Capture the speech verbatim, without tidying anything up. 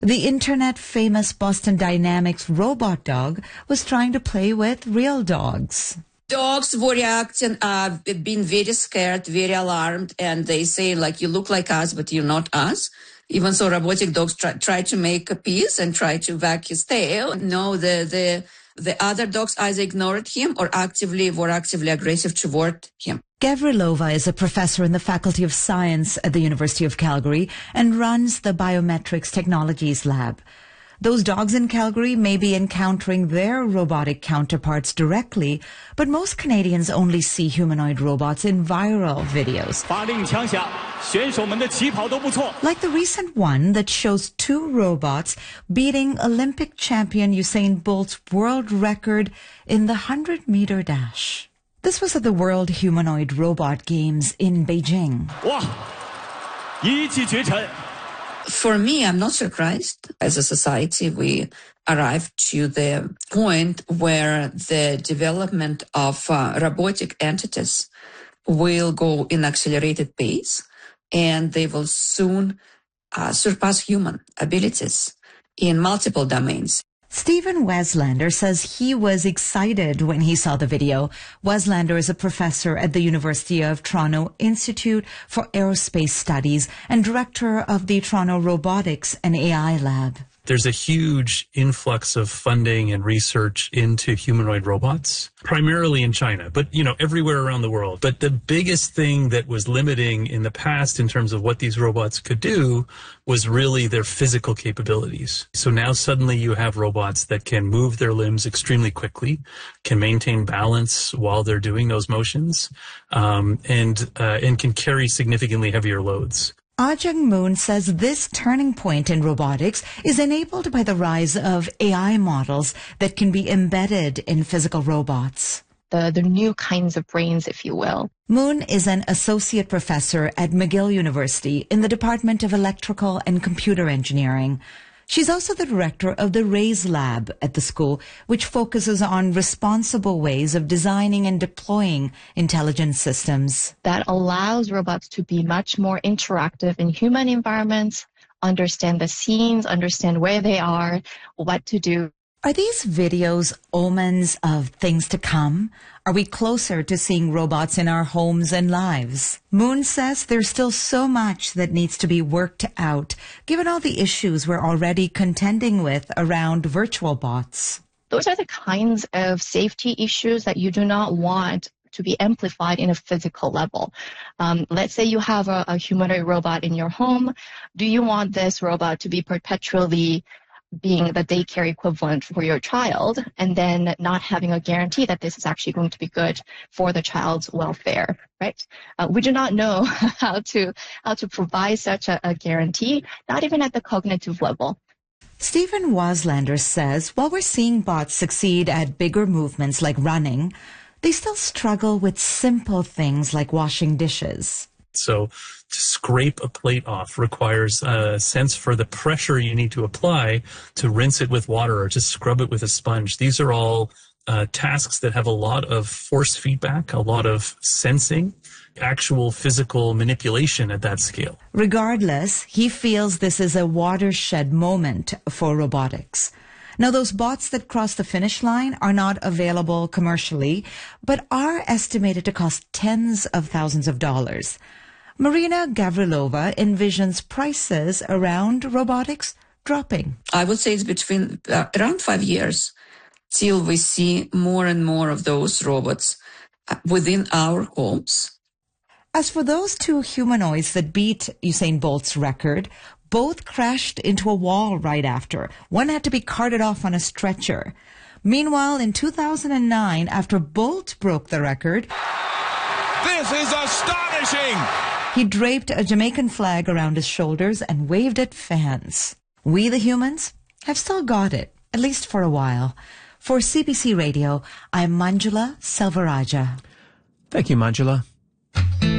The internet-famous Boston Dynamics robot dog was trying to play with real dogs. Dogs were reacting, uh, being very scared, very alarmed, and they say, like, you look like us, but you're not us. Even so, robotic dogs try, try to make a peace and try to wag his tail. No, the, the, the other dogs either ignored him or actively were actively aggressive toward him. Gavrilova is a professor in the Faculty of Science at the University of Calgary and runs the Biometrics Technologies Lab. Those dogs in Calgary may be encountering their robotic counterparts directly, but most Canadians only see humanoid robots in viral videos. Like the recent one that shows two robots beating Olympic champion Usain Bolt's world record in the hundred-meter dash. This was at the World Humanoid Robot Games in Beijing. For me, I'm not surprised. As a society, we arrived to the point where the development of uh, robotic entities will go in accelerated pace, and they will soon uh, surpass human abilities in multiple domains. Stephen Weslander says he was excited when he saw the video. Weslander is a professor at the University of Toronto Institute for Aerospace Studies and director of the Toronto Robotics and A I Lab. There's a huge influx of funding and research into humanoid robots, primarily in China, but, you know, everywhere around the world. But the biggest thing that was limiting in the past in terms of what these robots could do was really their physical capabilities. So now suddenly you have robots that can move their limbs extremely quickly, can maintain balance while they're doing those motions, um, and, uh, and can carry significantly heavier loads. Ah-Jung Moon says this turning point in robotics is enabled by the rise of A I models that can be embedded in physical robots. The, the new kinds of brains, if you will. Moon is an associate professor at McGill University in the Department of Electrical and Computer Engineering. She's also the director of the RAISE Lab at the school, which focuses on responsible ways of designing and deploying intelligent systems. That allows robots to be much more interactive in human environments, understand the scenes, understand where they are, what to do. Are these videos omens of things to come? Are we closer to seeing robots in our homes and lives? Moon says there's still so much that needs to be worked out, given all the issues we're already contending with around virtual bots. Those are the kinds of safety issues that you do not want to be amplified in a physical level. Um, let's say you have a, a humanoid robot in your home. Do you want this robot to be perpetually being the daycare equivalent for your child, and then not having a guarantee that this is actually going to be good for the child's welfare, right? Uh, we do not know how to how to provide such a, a guarantee, not even at the cognitive level. Stephen Weslander says while we're seeing bots succeed at bigger movements like running, they still struggle with simple things like washing dishes. So to scrape a plate off requires a sense for the pressure you need to apply to rinse it with water or to scrub it with a sponge. These are all uh, tasks that have a lot of force feedback, a lot of sensing, actual physical manipulation at that scale. Regardless, he feels this is a watershed moment for robotics. Now, those bots that cross the finish line are not available commercially, but are estimated to cost tens of thousands of dollars. Marina Gavrilova envisions prices around robotics dropping. I would say it's between uh, around five years till we see more and more of those robots within our homes. As for those two humanoids that beat Usain Bolt's record, both crashed into a wall right after. One had to be carted off on a stretcher. Meanwhile, in two thousand nine, after Bolt broke the record, this is astonishing! He draped a Jamaican flag around his shoulders and waved at fans. We, the humans, have still got it, at least for a while. For C B C Radio, I'm Manjula Selvarajah. Thank you, Manjula.